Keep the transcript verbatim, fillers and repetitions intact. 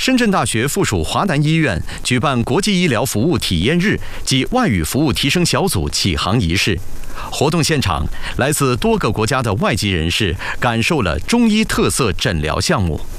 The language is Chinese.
深圳大学附属华南医院举办国际医疗服务体验日及外语服务提升小组启航仪式。活动现场，来自多个国家的外籍人士感受了中医特色诊疗项目。